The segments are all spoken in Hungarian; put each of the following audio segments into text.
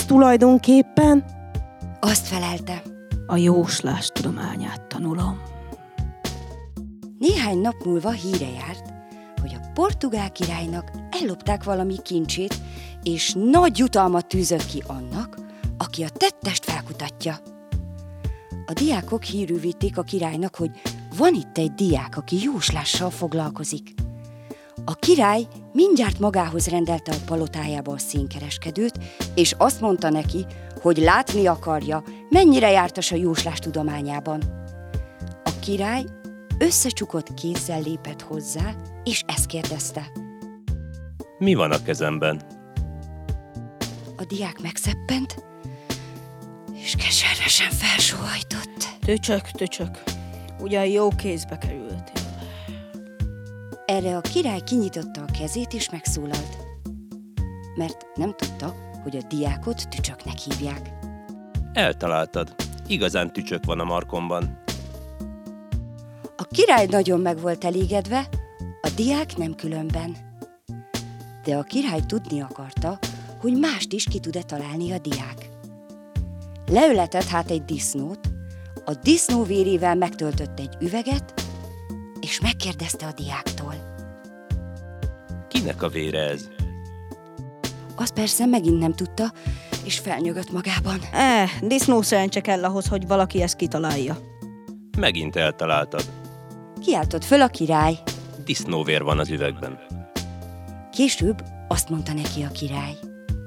tanulsz tulajdonképpen? Azt felelte. A jóslás tudományát tanulom. Néhány nap múlva híre járt, hogy a portugál királynak ellopták valami kincsét, és nagy jutalmat tűzött ki annak, aki a tettest felkutatja. A diákok hírül vitték a királynak, hogy van itt egy diák, aki jóslással foglalkozik. A király mindjárt magához rendelte a palotájába a színkereskedőt, és azt mondta neki, hogy látni akarja, mennyire jártas a jóslás tudományában. A király összecsukott kézzel lépett hozzá, és ezt kérdezte. Mi van a kezemben? A diák megszeppent, és keservesen felsóhajtott. Tücsök, ugyan jó kézbe kerültél. Erre a király kinyitotta a kezét, és megszólalt, mert nem tudta, hogy a diákot tücsöknek hívják. Eltaláltad. Igazán tücsök van a markomban. A király nagyon meg volt elégedve, a diák nem különben. De a király tudni akarta, hogy mást is ki tud-e találni a diák. Leületett hát egy disznót, a disznó vérével megtöltött egy üveget, és megkérdezte a diáktól. Kinek a vére ez? Azt persze megint nem tudta, és felnyögött magában. Disznó szerencse kell ahhoz, hogy valaki ezt kitalálja. Megint eltaláltad. Kiáltott föl a király. Disznóvér van az üvegben. Később azt mondta neki a király.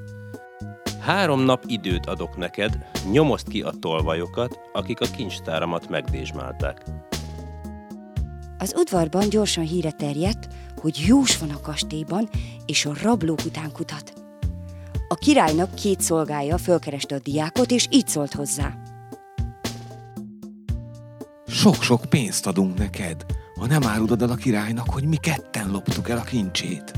3 nap időt adok neked, nyomozd ki a tolvajokat, akik a kincstáramat megdésmálták. Az udvarban gyorsan híre terjedt, hogy jós van a kastélyban, és a rablók után kutat. A királynak 2 szolgája fölkereste a diákot, és így szólt hozzá. Sok-sok pénzt adunk neked, ha nem árulod el a királynak, hogy mi ketten loptuk el a kincsét.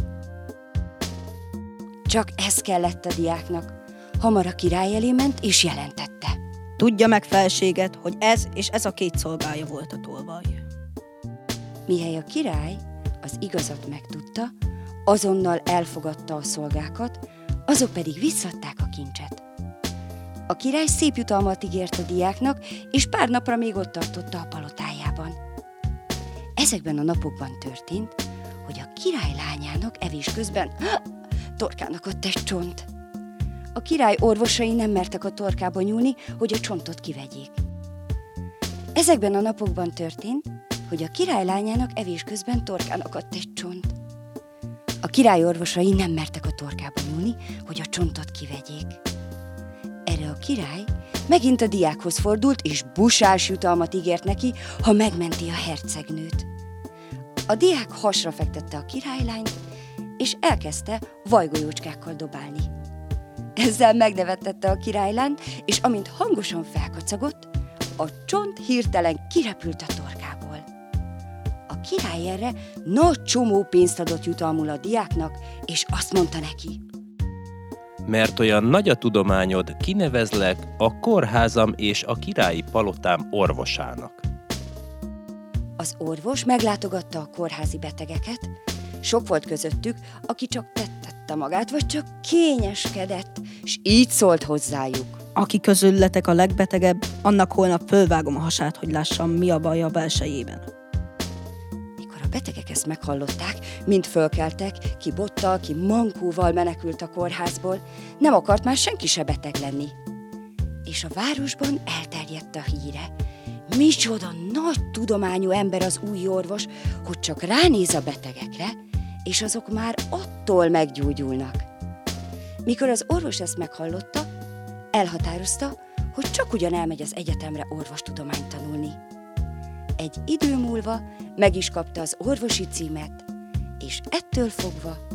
Csak ez kellett a diáknak. Hamar a király elé ment, és jelentette. Tudja meg, felséget, hogy ez és ez a 2 szolgája volt a tolvaj. Mihely a király az igazat megtudta, azonnal elfogadta a szolgákat, azok pedig visszadták a kincset. A király szép jutalmat ígért a diáknak, és pár napra még ott tartotta a palotájában. Ezekben a napokban történt, hogy a király lányának evés közben torkának ott egy csont. A király orvosai nem mertek a torkába nyúlni, hogy a csontot kivegyék. Ezekben a napokban történt, hogy a király lányának evés közben torkán akadt egy csont. A király orvosai nem mertek a torkába nyúlni, hogy a csontot kivegyék. Erre a király megint a diákhoz fordult, és busás jutalmat ígért neki, ha megmenti a hercegnőt. A diák hasra fektette a királylányt, és elkezdte vajgolyócskákkal dobálni. Ezzel megnevettette a királylányt, és amint hangosan felkacagott, a csont hirtelen kirepült a torkából. A király erre nagy csomó pénzt adott jutalmul a diáknak, és azt mondta neki. Mert olyan nagy a tudományod, kinevezlek a kórházam és a királyi palotám orvosának. Az orvos meglátogatta a kórházi betegeket, sok volt közöttük, aki csak tettette magát, vagy csak kényeskedett, és így szólt hozzájuk. Aki közületek a legbetegebb, annak holnap fölvágom a hasát, hogy lássam, mi a baj a belsejében. Mikor a betegek ezt meghallották, mind fölkeltek, ki bottal, ki mankóval menekült a kórházból, nem akart már senki se beteg lenni. És a városban elterjedt a híre. Micsoda nagy tudományú ember az új orvos, hogy csak ránéz a betegekre, és azok már attól meggyógyulnak. Mikor az orvos ezt meghallotta, elhatározta, hogy csak ugyan elmegy az egyetemre orvostudományt tanulni. Egy idő múlva meg is kapta az orvosi címet, és ettől fogva